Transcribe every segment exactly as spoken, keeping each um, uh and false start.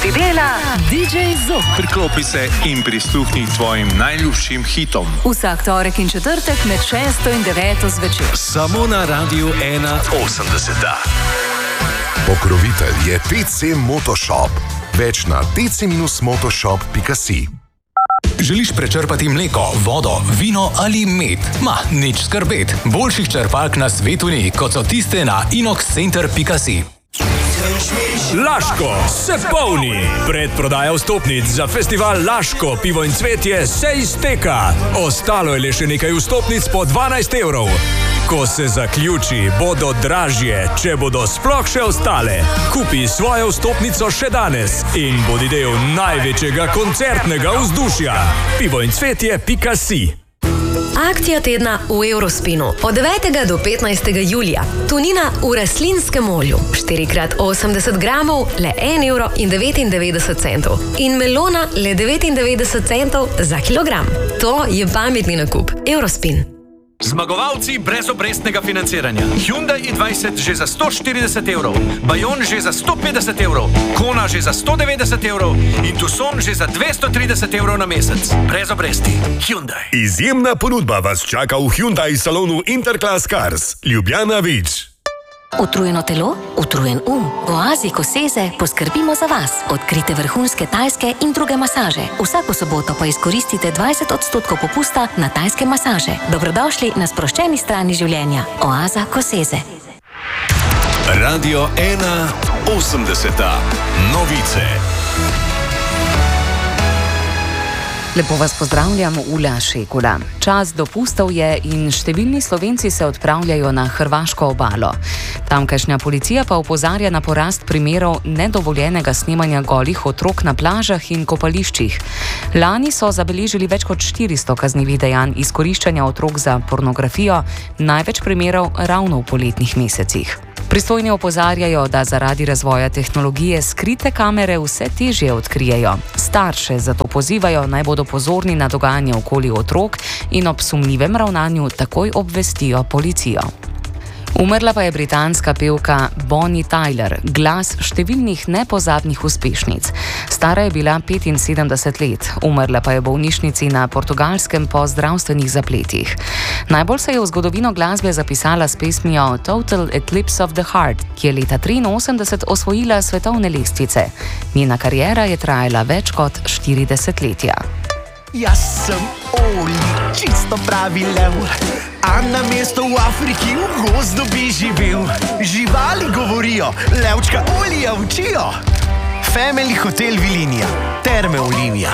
ti dela D J Zok. Priklopi se in prisluhni tvojim najljubšim hitom. Vsak torek in četrtek med šesto in deveto zvečer. Samo na Radiu ena osemdeset. Pokrovitelj je T C Motoshop. Več na t c motoshop pika si. Želiš prečrpati mleko, vodo, vino ali med? Ma, nič skrbet. Boljših črpalk na svetu ni, kot so tiste na inoxcenter pika si. Laško se polni. Predprodaja vstopnic za festival Laško, pivo in cvetje se izteka. Ostalo je le še nekaj vstopnic po dvanajst evrov. Ko se zaključi, bodo dražje, če bodo sploh še ostale. Kupi svojo vstopnico še danes in bodi del največjega koncertnega vzdušja. pivo in cvetje pika si. Akcija tedna v Eurospinu od devetega do petnajstega julija. Tunina v rastlinskem olju, štiri krat osemdeset gramov, le en evro in devetindevetdeset centov. In melona le devetindevetdeset centov za kilogram. To je pametni nakup. Eurospin. Zmagovalci brez obrestnega financiranja. Hyundai i dvajset že za sto štirideset evrov, Bayon že za sto petdeset evrov, Kona že za sto devetdeset evrov in Tucson že za dvesto trideset evrov na mesec. Brez obresti. Hyundai. Izjemna ponudba vas čaka v Hyundai salonu Interclass Cars. Ljubljana Vič. Utrujeno telo, utrujen um. V Oazi Koseze poskrbimo za vas. Odkrite vrhunske tajske in druge masaže. Vsako soboto pa izkoristite dvajset odstotkov popusta na tajske masaže. Dobrodošli na sproščeni strani življenja. Oaza Koseze. Radio ena osemdeset. Novice. Lepo vas pozdravljam, Ula Šekula. Čas dopustov je in številni Slovenci se odpravljajo na hrvaško obalo. Tamkajšnja policija pa opozarja na porast primerov nedovoljenega snemanja golih otrok na plažah in kopališčih. Lani so zabeležili več kot štiristo kaznivih dejanj izkoriščanja otrok za pornografijo, največ primerov ravno v poletnih mesecih. Pristojni opozarjajo, da zaradi razvoja tehnologije skrite kamere vse težje odkrijejo. Starše zato pozivajo, naj bodo pozorni na dogajanje okoli otrok in ob sumljivem ravnanju takoj obvestijo policijo. Umrla pa je britanska pevka Bonnie Tyler, glas številnih nepozabnih uspešnic. Stara je bila petinsedemdeset let, umrla pa je v bolnišnici na Portugalskem po zdravstvenih zapletih. Najbolj se je v zgodovino glasbe zapisala s pesmijo Total Eclipse of the Heart, ki je leta triinosemdeset osvojila svetovne lestvice. Njena kariera je trajala več kot štiri desetletja. Jaz sem Oli, čisto pravi lev, a na mesto v Afriki v gozdu bi živel. Živali govorijo, levčka Olija učijo. Family Hotel Vilinija, Terme Olimija.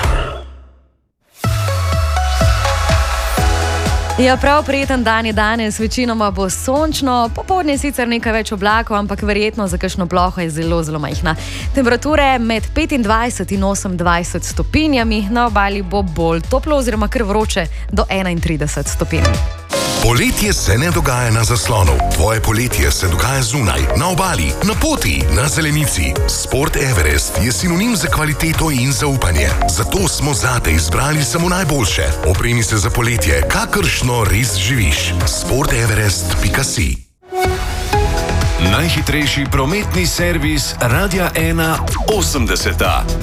Ja, prav prijeten dan je danes, večinoma bo sončno, popoldne sicer nekaj več oblakov, ampak verjetno za kakšno ploho je zelo, zelo majhna. Temperature med petindvajset in osemindvajset stopinjami, na obali bo bolj toplo oziroma kar vroče do enaintrideset stopinj. Poletje se ne dogaja na zaslonu. Tvoje poletje se dogaja zunaj, na obali, na poti, na zelenici. Sport Everest je sinonim za kvaliteto in zaupanje. Zato smo zate izbrali samo najboljše. Opremi se za poletje, kakršno res živiš. sport everest pika si. Najhitrejši prometni servis Radia ena osemdeset.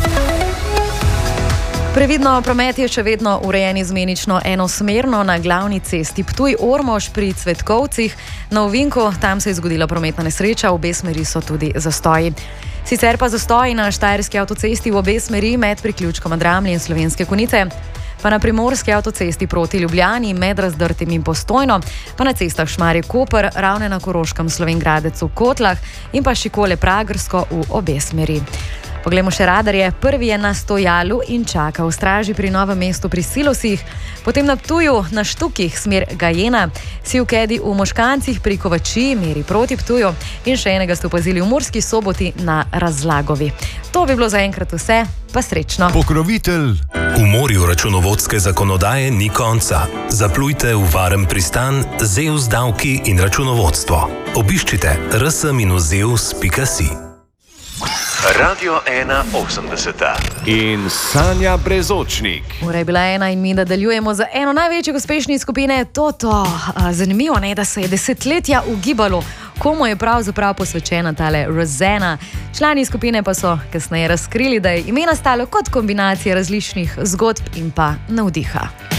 Previdno, promet je še vedno urejen izmenično enosmerno na glavni cesti Ptuj-Ormož pri Cvetkovcih. Na ovinku, tam se je zgodila prometna nesreča, v obe smeri so tudi zastoji. Sicer pa zastoji na štajerski avtocesti v obe smeri med priključkoma Dramlje in Slovenske Konjice, pa na primorski avtocesti proti Ljubljani med Razdrtim in Postojno, pa na cestah Šmarje-Koper, Ravne na Koroškem, Slovenj Gradec v Kotlah in pa Šikole-Pragersko v obe smeri. Poglejmo še radarje. Prvi je na Stojalu in čaka v straži pri Novem mestu pri Silosih, potem na Ptuju na Štukih smer Gajena, si v Kedi v Moškancih pri Kovačiji meri proti Ptuju in še enega ste opazili v Murski Soboti na Razlagovi. To bi bilo zaenkrat vse, pa srečno. Pokrovitelj. V morju računovodske zakonodaje ni konca. Zaplujte v varen pristan Zeus davki in računovodstvo. Obiščite r s minus zeus pika si. Radio ena osemdeset in Sanja Brezočnik. Ura je bila ena in mi nadaljujemo za eno največjih uspešnih skupine Toto. Zanimivo je, da se je desetletja ugibalo, komu je pravzaprav posvečena tale Rosanna. Člani skupine pa so kasneje razkrili, da je ime nastalo kot kombinacija različnih zgodb in pa navdiha.